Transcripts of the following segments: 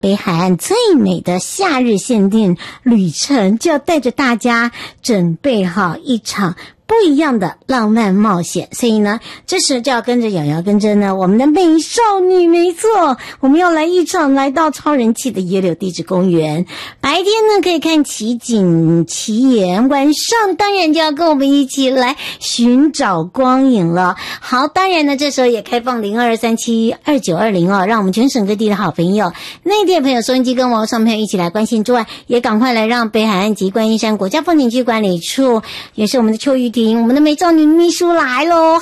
北海岸最美的夏日限定旅程，就要带着大家准备好一场不一样的浪漫冒险。所以呢，这时就要跟着瑶瑶跟着呢我们的美少女，没错，我们要来一场来到超人气的野柳地质公园。白天呢可以看奇景奇岩，晚上当然就要跟我们一起来寻找光影了。好，当然呢这时候也开放02372920让我们全省各地的好朋友、内地的朋友、收音机跟网络上朋友一起来关心之外，也赶快来让北海岸及观音山国家风景区管理处，也是我们的邱玉婷，我们的美少女秘书来咯。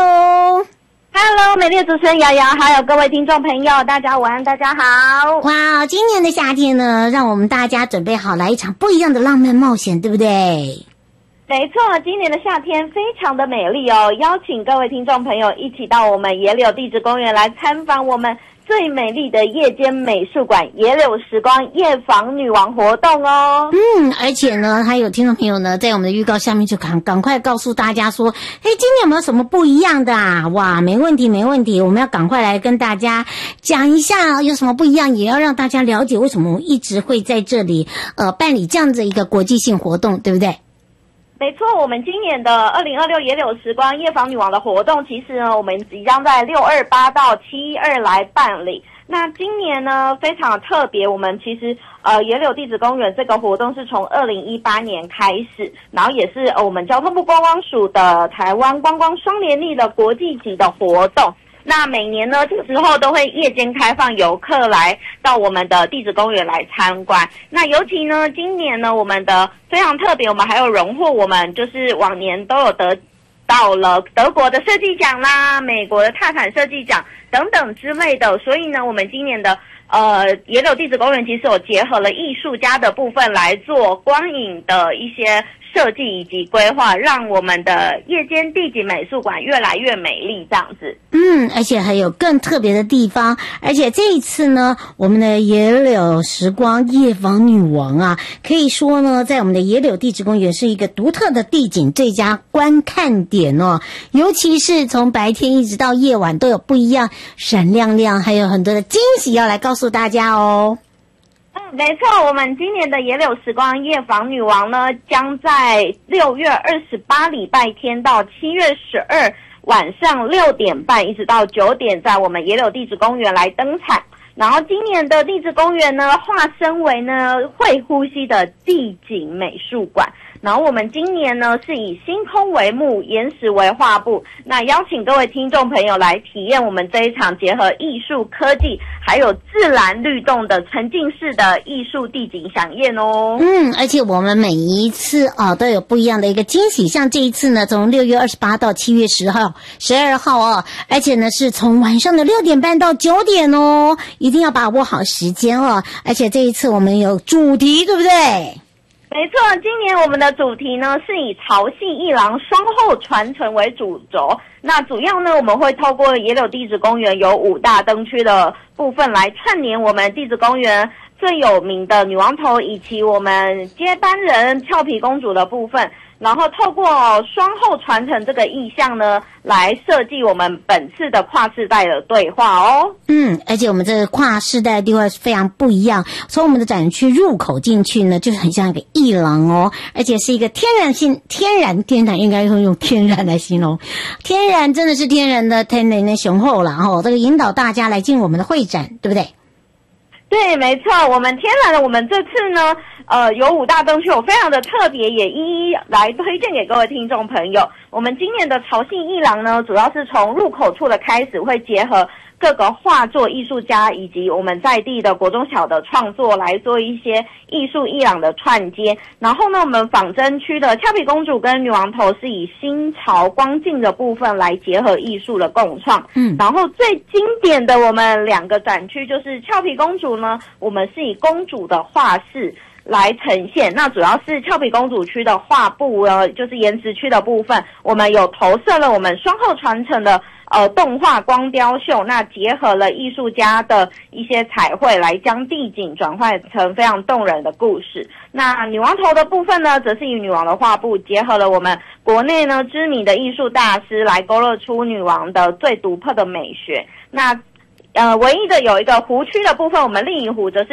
Hello， 美丽的主持人瑶瑶，还有各位听众朋友，大家晚安，大家好。 哇，今年的夏天呢，让我们大家准备好来一场不一样的浪漫冒险，对不对？ 没错，今年的夏天非常的美丽哦，邀请各位听众朋友一起到我们野柳地质公园来参访我们最美丽的夜间美术馆野柳时光夜访女王活动哦。 而且呢，还有听众朋友呢，在我们的预告下面就赶快告诉大家说，今年有没有什么不一样的啊？哇，没问题，我们要赶快来跟大家讲一下有什么不一样，也要让大家了解为什么我们一直会在这里办理这样子一个国际性活动，对不对？ 没错，我们今年的2026野柳时光夜访女王的活动，其实呢，我们即将在628到712来办理。那今年呢，非常特别，我们其实野柳地质公园这个活动是从2018年开始，然后也是我们交通部观光署的台湾观光双联立的国际级的活动。那每年呢，这个时候都会夜间开放游客来到我们的地质公园来参观。那尤其呢，今年呢，我们的非常特别，我们还有荣获我们就是往年都有得到了德国的设计奖啦、美国的踏产设计奖等等之类的。所以呢，我们今年的野柳地质公园其实有结合了艺术家的部分来做光影的一些设计以及规划，让我们的夜间地景美术馆越来越美丽这样子。 而且还有更特别的地方，而且这一次呢，我们的野柳时光夜访女王啊，可以说呢，在我们的野柳地质公园是一个独特的地景最佳观看点哦，尤其是从白天一直到夜晚都有不一样闪亮亮，还有很多的惊喜要来告诉大家哦。 没错，我们今年的野柳时光夜访女王呢，将在6月28礼拜天到7月12晚上6点半一直到9点，在我们野柳地质公园来登场。然后今年的地质公园呢，化身为呢会呼吸的地景美术馆。然后我们今年呢是以星空为幕，岩石为画布，那邀请各位听众朋友来体验我们这一场结合艺术、科技还有自然律动的沉浸式的艺术地景飨宴哦。 而且我们每一次都有不一样的一个惊喜，像这一次呢，从6月28到7月12号而且呢是从晚上的6点半到9点哦，一定要把握好时间哦。而且这一次我们有主题，对不对？ 没错，今年我们的主题呢是以潮汐艺廊双后传承为主轴。那主要呢，我们会透过野柳地质公园有5大灯区的部分来串联我们地质公园最有名的女王头以及我们接班人俏皮公主的部分，然后透过双后传承这个意象呢，来设计我们本次的跨世代的对话哦。 而且我们这个跨世代的对话是非常不一样，从我们的展区入口进去呢，就是很像一个艺廊哦，而且是一个天然应该说用天然来形容，天然真的是天然的天然的雄厚啦哦，这个引导大家来进入我们的会展，对不对？ 对，没错，我们天然的，我们这次呢，有5大灯区，我非常的特别，也一一来推荐给各位听众朋友。我们今年的潮汐艺廊呢，主要是从入口处的开始，会结合各个画作艺术家以及我们在地的国中小的创作来做一些艺术艺廊的串接。然后呢，我们仿真区的俏皮公主跟女王头是以新潮光镜的部分来结合艺术的共创。然后最经典的我们2个展区就是俏皮公主呢，我们是以公主的画室来呈现，那主要是俏皮公主区的画布就是岩石区的部分，我们有投射了我们双后传承的动画光雕秀，那结合了艺术家的一些彩绘来将地景转换成非常动人的故事。那女王头的部分呢，则是以女王的画布结合了我们国内呢知名的艺术大师来勾勒出女王的最独特的美学。那唯一的有一个湖区的部分，我们丽影湖则是